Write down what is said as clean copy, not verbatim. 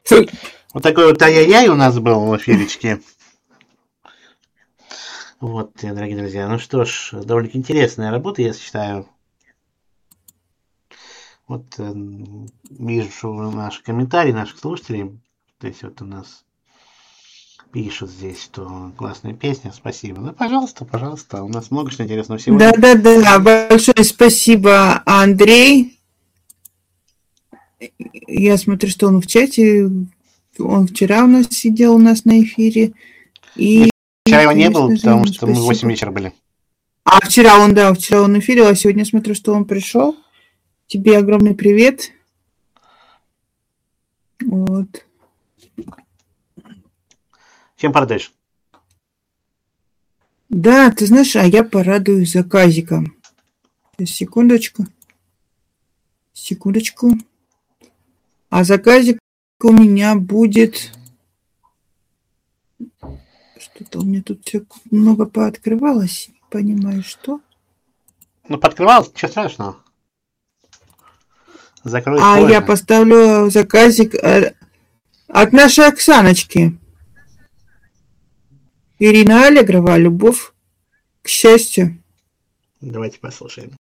Вот такой вот ай-яй-яй у нас был в эфиречке. Вот, дорогие друзья. Ну что ж, довольно интересная работа, я считаю. Вот вижу наши комментарии, наших слушателей. То есть вот у нас пишут здесь, что классная песня, спасибо. Ну, пожалуйста, пожалуйста, у нас много что интересного сегодня. Да, большое спасибо, Андрей. Я смотрю, что он в чате. Он вчера у нас сидел у нас на эфире. И вчера его не было, потому что мы в 8 вечера были. А вчера он эфирил, а сегодня смотрю, что он пришел. Тебе огромный привет. Вот. Чем порадуешь? Да, ты знаешь, а я порадуюсь заказиком. Секундочку. А заказик у меня будет... Что-то у меня тут все много пооткрывалось. Не понимаю, что. Ну, пооткрывалось, ничего страшного. Закрой позже. Я поставлю заказик от нашей Оксаночки. Ирина Аллегрова, «Любовь к счастью». Давайте послушаем.